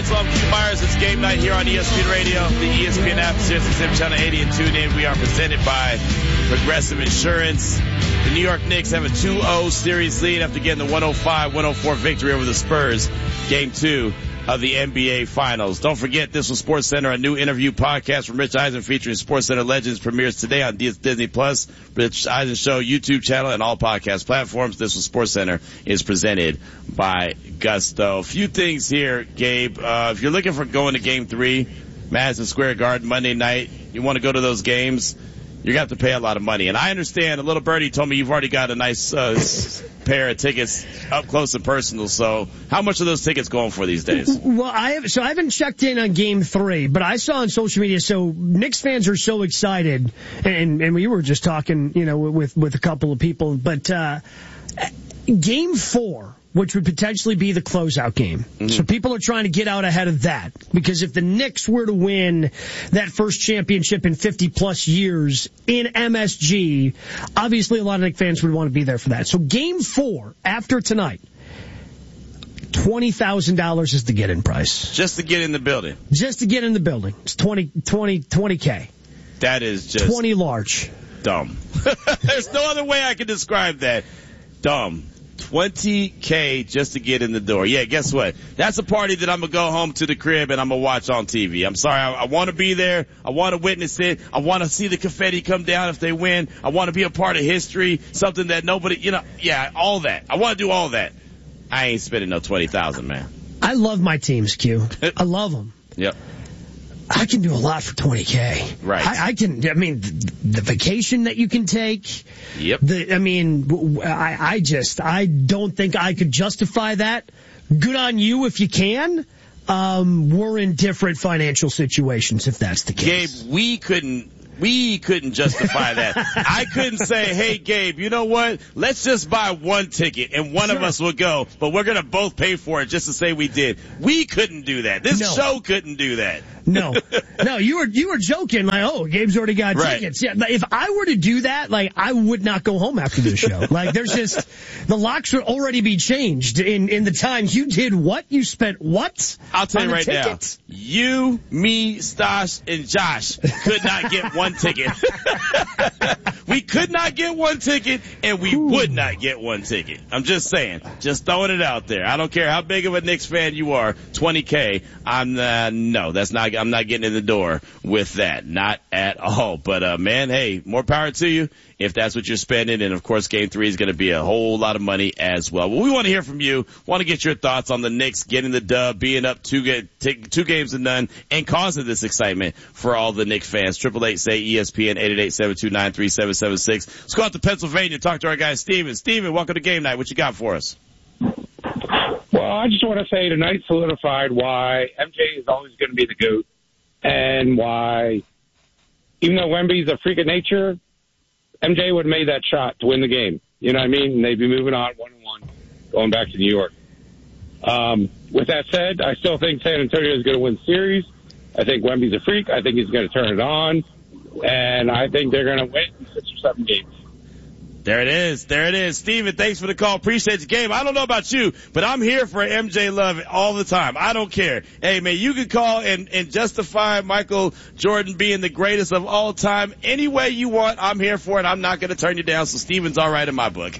Michael, I'm Q Myers. It's game night here on ESPN Radio, the ESPN app, SiriusXM Channel 80, and tune in. We are presented by Progressive Insurance. The New York Knicks have a 2-0 series lead after getting the 105-104 victory over the Spurs. Game 2 of the NBA Finals. Don't forget, this was SportsCenter, a new interview podcast from Rich Eisen featuring SportsCenter legends, premieres today on Disney Plus, Rich Eisen Show YouTube channel, and all podcast platforms. This was SportsCenter is presented by Gusto. A few things here, Gabe. If you're looking for going to Game 3, Madison Square Garden, Monday night, you want to go to those games, you're going to have to pay a lot of money. And I understand, a little birdie told me you've already got a nice pair of tickets up close and personal. So how much are those tickets going for these days? Well, I haven't checked in on Game 3, but I saw on social media, so Knicks fans are so excited, and we were just talking, with a couple of people, but Game 4, which would potentially be the closeout game. Mm-hmm. So people are trying to get out ahead of that. Because if the Knicks were to win that first championship in 50-plus years in MSG, obviously a lot of Knicks fans would want to be there for that. So Game 4, after tonight, $20,000 is the get-in price. Just to get in the building? Just to get in the building. It's $20K. That is just 20 large. Dumb. There's no other way I can describe that. Dumb. $20K just to get in the door. Yeah, guess what? That's a party that I'm going to go home to the crib and I'm going to watch on TV. I'm sorry. I want to be there. I want to witness it. I want to see the confetti come down if they win. I want to be a part of history, something that nobody, all that. I want to do all that. I ain't spending no $20,000, man. I love my teams, Q. I love them. Yep. I can do a lot for $20K. Right. The vacation that you can take. Yep. I don't think I could justify that. Good on you if you can. We're in different financial situations if that's the case. Gabe, we couldn't justify that. I couldn't say, hey, Gabe, you know what? Let's just buy one ticket and one of us will go, but we're going to both pay for it just to say we did. We couldn't do that. This show couldn't do that. No, you were joking. Like, oh, Gabe's already got tickets. Yeah, if I were to do that, I would not go home after the show. There's just the locks would already be changed in the time you did what you spent. What? I'll tell you right now. You, me, Stosh, and Josh could not get one ticket. We could not get one ticket, and we would not get one ticket. I'm just saying, just throwing it out there. I don't care how big of a Knicks fan you are. $20K. I'm not getting in the door with that. Not at all. But, man, hey, more power to you if that's what you're spending. And, of course, Game 3 is going to be a whole lot of money as well. Well, we want to hear from you. Want to get your thoughts on the Knicks getting the dub, being up two games to none, and causing this excitement for all the Knicks fans. 888-SAY-ESPN, 888-729-3776. Let's go out to Pennsylvania and talk to our guy, Steven. Steven, welcome to Game Night. What you got for us? Well, I just want to say tonight solidified why MJ is always going to be the GOAT, and why, even though Wemby's a freak of nature, MJ would have made that shot to win the game. You know what I mean? And they'd be moving on 1-1, going back to New York. With that said, I still think San Antonio is going to win the series. I think Wemby's a freak. I think he's going to turn it on, and I think they're going to win 6 or 7 games. There it is. Steven, thanks for the call. Appreciate the game. I don't know about you, but I'm here for MJ Love all the time. I don't care. Hey, man, you can call and justify Michael Jordan being the greatest of all time any way you want. I'm here for it. I'm not going to turn you down, so Steven's all right in my book.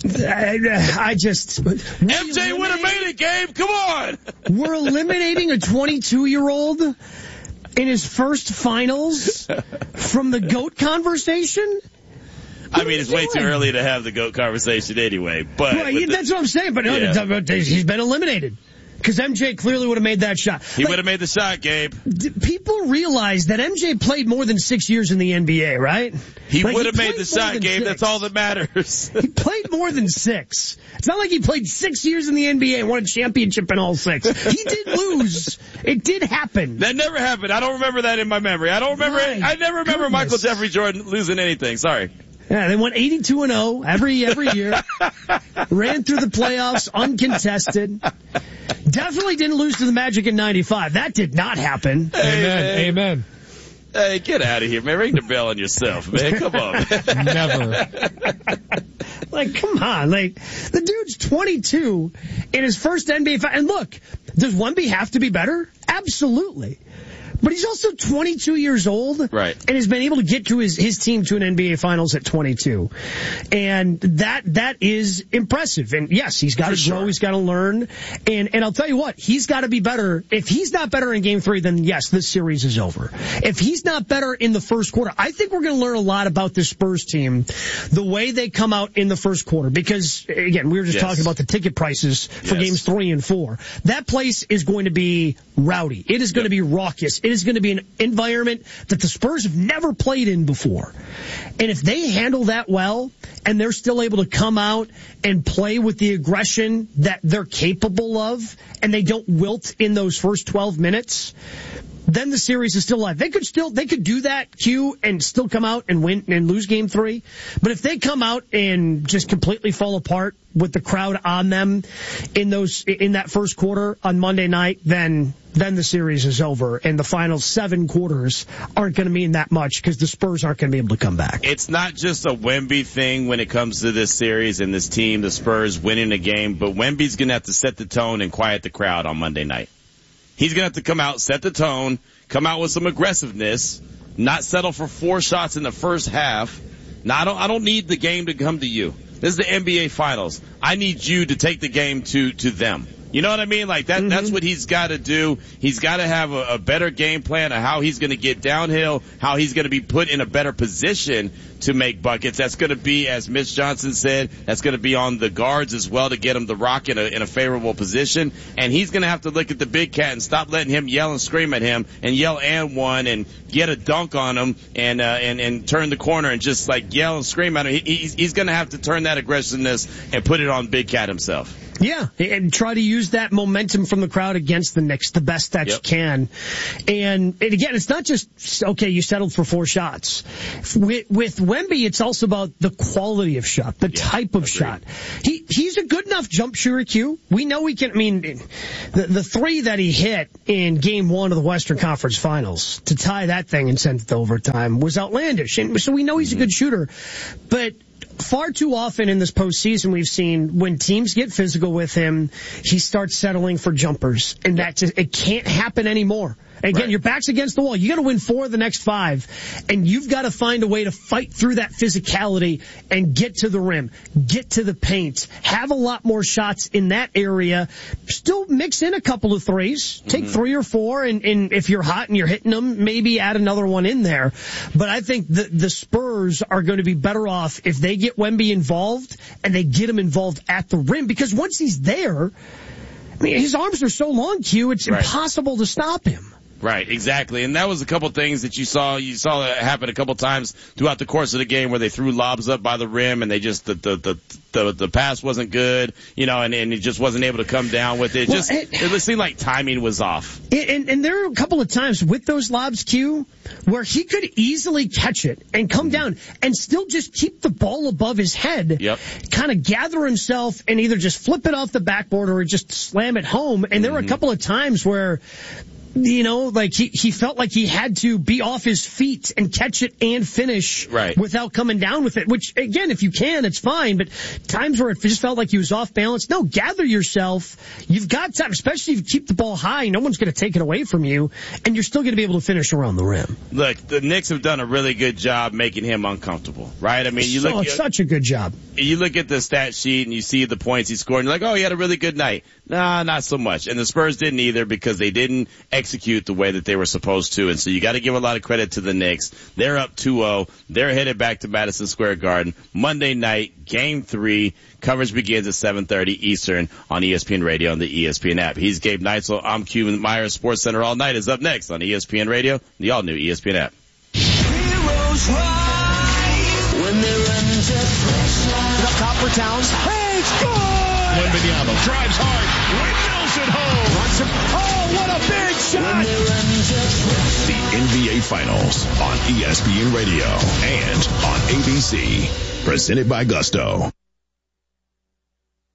MJ would have made it, Gabe. Come on. We're eliminating a 22-year-old in his first finals from the GOAT conversation? I mean, it's way too early to have the GOAT conversation anyway. But that's what I'm saying. But he's been eliminated because MJ clearly would have made that shot. He would have made the shot, Gabe. People realize that MJ played more than 6 years in the NBA, right? He would have made the shot, Gabe. That's all that matters. He played more than 6. It's not like he played 6 years in the NBA and won a championship in all 6. He did lose. It did happen. That never happened. I don't remember that in my memory. I don't remember it. I never remember Michael Jeffrey Jordan losing anything. Sorry. Yeah, they went 82-0 every year. Ran through the playoffs uncontested. Definitely didn't lose to the Magic in 95. That did not happen. Hey, Amen. Hey, get out of here, man. Ring the bell on yourself, man. Come on. Never. Come on. The dude's 22 in his first NBA fight. And look, Does Wemby have to be better? Absolutely. But he's also 22 years old, right, and has been able to get to his team to an NBA Finals at 22. And that is impressive. And yes, he's got to grow, he's got to learn. And I'll tell you what, he's got to be better. If he's not better in Game 3, then yes, this series is over. If he's not better in the first quarter, I think we're going to learn a lot about this Spurs team, the way they come out in the first quarter. Because, again, we were just talking about the ticket prices for Games 3 and 4. That place is going to be rowdy. It is going to be raucous. It is going to be an environment that the Spurs have never played in before. And if they handle that well, and they're still able to come out and play with the aggression that they're capable of, and they don't wilt in those first 12 minutes, then the series is still alive. They could do that, Q, and still come out and win and lose Game 3. But if they come out and just completely fall apart with the crowd on them in that first quarter on Monday night, then the series is over, and the final 7 quarters aren't going to mean that much because the Spurs aren't going to be able to come back. It's not just a Wemby thing when it comes to this series and this team, the Spurs winning a game, but Wemby's going to have to set the tone and quiet the crowd on Monday night. He's going to have to come out, set the tone, come out with some aggressiveness, not settle for 4 shots in the first half. Now, I don't need the game to come to you. This is the NBA Finals. I need you to take the game to them. You know what I mean? Like that. Mm-hmm. That's what he's got to do. He's got to have a better game plan of how he's going to get downhill, how he's going to be put in a better position to make buckets. That's going to be, as Mitch Johnson said, that's going to be on the guards as well to get him the rock in a favorable position. And he's going to have to look at the big cat and stop letting him yell and scream at him and yell and one and get a dunk on him and turn the corner and just like yell and scream at him. He's going to have to turn that aggressiveness and put it on big cat himself. Yeah, and try to use that momentum from the crowd against the Knicks the best that you can. And again, it's not just, okay, you settled for 4 shots. With Wemby, it's also about the quality of shot, the type of shot. He's a good enough jump shooter, Q. We know he can, the 3 that he hit in Game 1 of the Western Conference Finals to tie that thing and send it to overtime was outlandish. And so we know he's a good shooter. But far too often in this postseason, we've seen when teams get physical with him, he starts settling for jumpers, and it can't happen anymore. Again, your back's against the wall. You got to win 4 of the next 5, and you've got to find a way to fight through that physicality and get to the rim, get to the paint, have a lot more shots in that area. Still mix in a couple of threes, take 3 or 4, and if you're hot and you're hitting them, maybe add another one in there. But I think the Spurs are going to be better off if they get Wemby involved and they get him involved at the rim, because once he's there, his arms are so long, Q, it's impossible to stop him. Right, exactly. And that was a couple things that you saw that happen a couple times throughout the course of the game where they threw lobs up by the rim and they just, the pass wasn't good, and he just wasn't able to come down with it. It seemed like timing was off. And there are a couple of times with those lobs, Q, where he could easily catch it and come down and still just keep the ball above his head, kind of gather himself and either just flip it off the backboard or just slam it home. And there were a couple of times where, he felt like he had to be off his feet and catch it and finish without coming down with it, which, again, if you can, it's fine. But times where it just felt like he was off balance, no, gather yourself. You've got time, especially if you keep the ball high. No one's going to take it away from you, and you're still going to be able to finish around the rim. Look, the Knicks have done a really good job making him uncomfortable, right? Such a good job. You look at the stat sheet and you see the points he scored, and you're like, oh, he had a really good night. Nah, not so much. And the Spurs didn't either because they didn't execute the way that they were supposed to. And so you got to give a lot of credit to the Knicks. They're up 2-0. They're headed back to Madison Square Garden. Monday night, Game 3. Coverage begins at 7:30 Eastern on ESPN Radio and the ESPN app. He's Gabe Neitzel. I'm Cuban Myers. Sports Center All Night is up next on ESPN Radio, the all-new ESPN app. Heroes rise when they run to pressure. Up top for Towns. Hey, score! Wembanyama drives hard, windmills it home. What a big shot! The NBA Finals on ESPN Radio and on ABC. Presented by Gusto.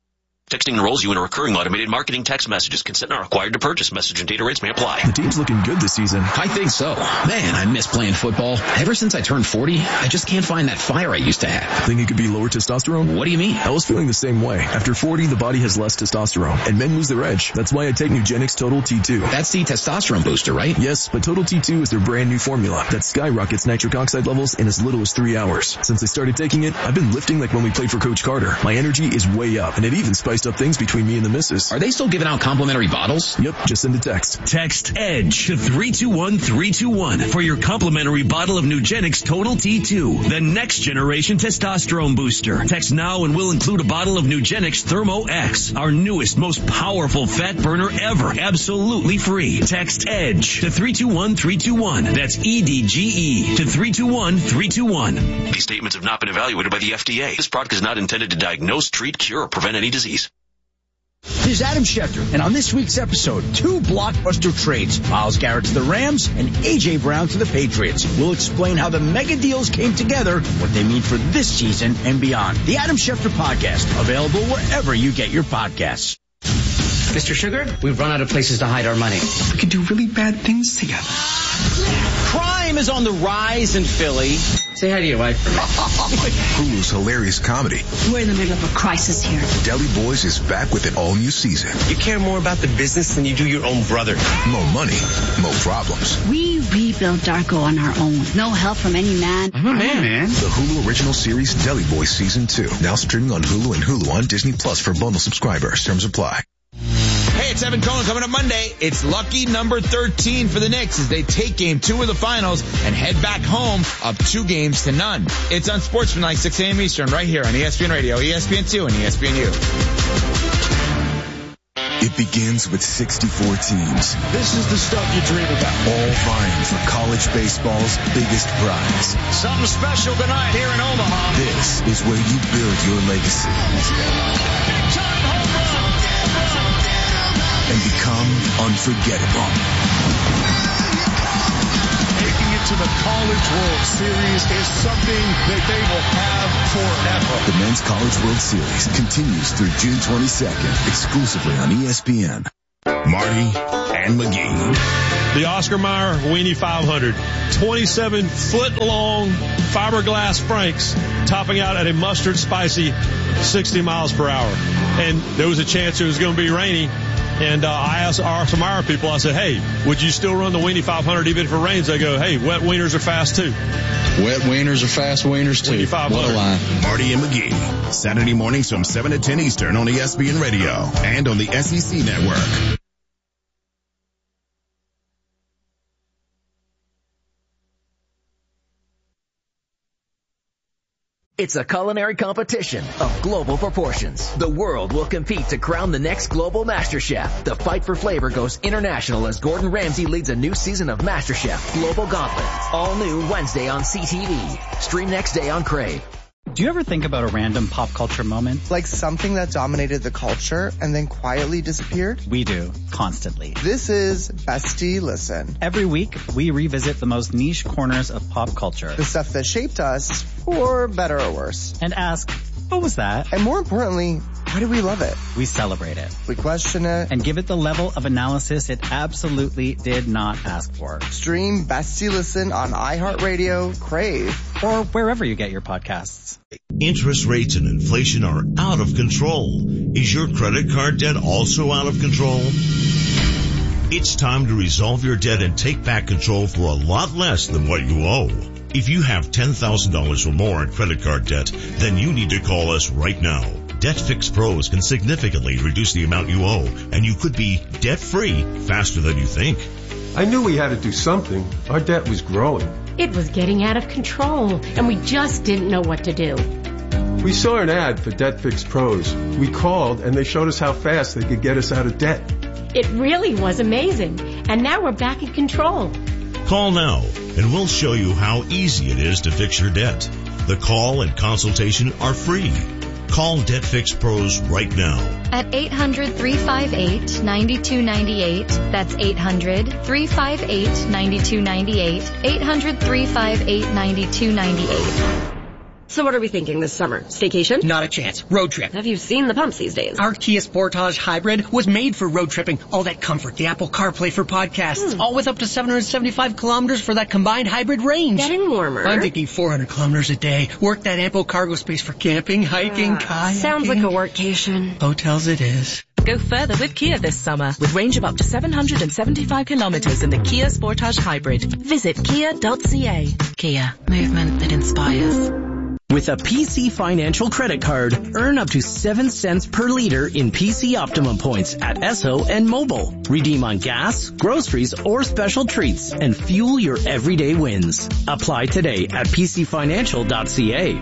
Texting enrolls you in a recurring automated marketing text messages. Consent not required to purchase. Message and data rates may apply. The team's looking good this season. I think so. Man, I miss playing football. Ever since I turned 40, I just can't find that fire I used to have. Think it could be lower testosterone? What do you mean? I was feeling the same way. After 40, the body has less testosterone, and men lose their edge. That's why I take Nugenix Total T2. That's the testosterone booster, right? Yes, but Total T2 is their brand new formula that skyrockets nitric oxide levels in as little as 3 hours. Since I started taking it, I've been lifting like when we played for Coach Carter. My energy is way up, and it even spiced up things between me and the missus. Are they still giving out complimentary bottles? Yep, just send a text. Text EDGE to 321-321 for your complimentary bottle of Nugenix Total T2, the next generation testosterone booster. Text now and we'll include a bottle of Nugenix Thermo X, our newest, most powerful fat burner ever, absolutely free. Text EDGE to 321-321. That's EDGE to 321-321. These statements have not been evaluated by the FDA. This product is not intended to diagnose, treat, cure, or prevent any disease. This is Adam Schefter, and on this week's episode, 2 blockbuster trades. Myles Garrett to the Rams and A.J. Brown to the Patriots. We'll explain how the mega deals came together and what they mean for this season and beyond. The Adam Schefter Podcast, available wherever you get your podcasts. Mr. Sugar, we've run out of places to hide our money. We could do really bad things together. Crime is on the rise in Philly. Say hi to your wife for me. Hulu's hilarious comedy. We're in the middle of a crisis here. Deli Boys is back with an all-new season. You care more about the business than you do your own brother. More money, more problems. We rebuilt Darko on our own. No help from any man. I'm a man. The Hulu original series Deli Boys Season 2. Now streaming on Hulu and Hulu on Disney Plus for bundle subscribers. Terms apply. Hey, it's Evan Cohen coming up Monday. It's lucky number 13 for the Knicks as they take game 2 of the finals and head back home up 2-0. It's on Sportsmanlike 6 a.m. Eastern right here on ESPN Radio, ESPN2, and ESPNU. It begins with 64 teams. This is the stuff you dream about. All vying for college baseball's biggest prize. Something special tonight here in Omaha. This is where you build your legacy. Big time home run. And become unforgettable. Making it to the College World Series is something that they will have forever. The Men's College World Series continues through June 22nd, exclusively on ESPN. Marty and McGee. The Oscar Mayer Weenie 500. 27-foot-long fiberglass franks, topping out at a mustard spicy 60 miles per hour. And there was a chance it was going to be rainy. And I asked some Mayer people, I said, hey, would you still run the Weenie 500 even if it rains? They go, hey, wet wieners are fast too. Wet wieners are fast wieners too. Weenie 500. What a line. Marty and McGee, Saturday mornings from 7 to 10 Eastern on ESPN Radio and on the SEC Network. It's a culinary competition of global proportions. The world will compete to crown the next global MasterChef. The fight for flavor goes international as Gordon Ramsay leads a new season of MasterChef Global Gauntlet. All new Wednesday on CTV. Stream next day on Crave. Do you ever think about a random pop culture moment? Like something that dominated the culture and then quietly disappeared? We do, constantly. This is Bestie Listen. Every week, we revisit the most niche corners of pop culture. The stuff that shaped us, for better or worse. And ask, what was that? And more importantly, why do we love it? We celebrate it. We question it. And give it the level of analysis it absolutely did not ask for. Stream Bestie Listen on iHeartRadio, Crave, or wherever you get your podcasts. Interest rates and inflation are out of control. Is your credit card debt also out of control? It's time to resolve your debt and take back control for a lot less than what you owe. If you have $10,000 or more in credit card debt, then you need to call us right now. Debt Fix Pros can significantly reduce the amount you owe, and you could be debt-free faster than you think. I knew we had to do something. Our debt was growing. It was getting out of control, and we just didn't know what to do. We saw an ad for Debt Fix Pros. We called, and they showed us how fast they could get us out of debt. It really was amazing, and now we're back in control. Call now, and we'll show you how easy it is to fix your debt. The call and consultation are free. Call Debt Fix Pros right now. At 800-358-9298. That's 800-358-9298. 800-358-9298. So what are we thinking this summer? Staycation? Not a chance. Road trip. Have you seen the pumps these days? Our Kia Sportage Hybrid was made for road tripping. All that comfort, the Apple CarPlay for podcasts, all with up to 775 kilometers for that combined hybrid range. Getting warmer. I'm thinking 400 kilometers a day. Work that ample cargo space for camping, hiking, kayaking. Sounds like a workcation. Hotels it is. Go further with Kia this summer with range of up to 775 kilometers in the Kia Sportage Hybrid. Visit kia.ca. Kia, movement that inspires. With a PC Financial credit card, earn up to 7 cents per liter in PC Optimum points at Esso and Mobile. Redeem on gas, groceries, or special treats and fuel your everyday wins. Apply today at pcfinancial.ca.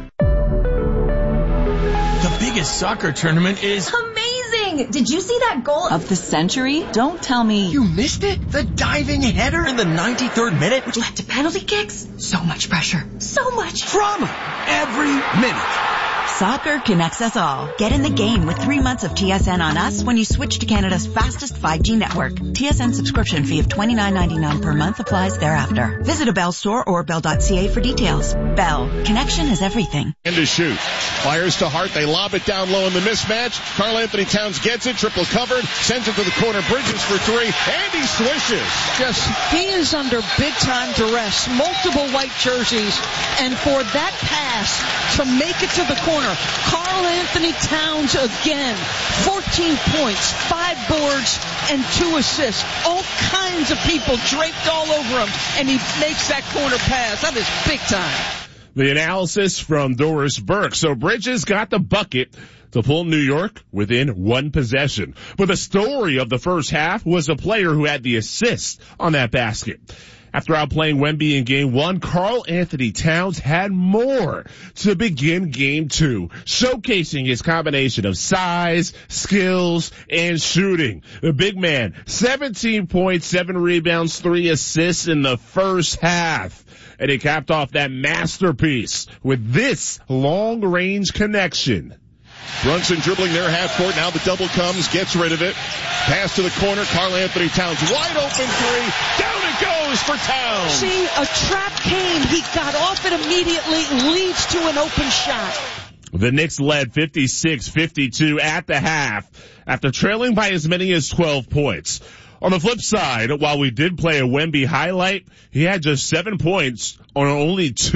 The biggest soccer tournament is amazing! Did you see that goal of the century? Don't tell me you missed it. The diving header in the 93rd minute, which led to penalty kicks. So much pressure. So much drama every minute. Soccer connects us all. Get in the game with 3 months of TSN on us when you switch to Canada's fastest 5G network. TSN subscription fee of $29.99 per month applies thereafter. Visit a Bell store or bell.ca for details. Bell. Connection is everything. And to shoot. Fires to Hart. They lob it down low in the mismatch. Karl Anthony Towns gets it. Triple covered. Sends it to the corner. Bridges for three. And he swishes. He is under big time duress. Multiple white jerseys. And for that pass to make it to the corner, Karl Anthony Towns again. 14 points, 5 boards, and 2 assists. All kinds of people draped all over him, and he makes that corner pass. That is big time. The analysis from Doris Burke. So Bridges got the bucket to pull New York within 1 possession. But the story of the first half was the player who had the assist on that basket. After outplaying Wemby in Game 1, Karl Anthony Towns had more to begin Game 2, showcasing his combination of size, skills, and shooting. The big man, 17 points, 7 rebounds, 3 assists in the first half. And he capped off that masterpiece with this long-range connection. Brunson dribbling their half court. Now the double comes, gets rid of it. Pass to the corner. Karl Anthony Towns, wide open three. Down it goes for Towns. See, a trap came. He got off it immediately. Leads to an open shot. The Knicks led 56-52 at the half after trailing by as many as 12 points. On the flip side, while we did play a Wemby highlight, he had just 7 points on only 2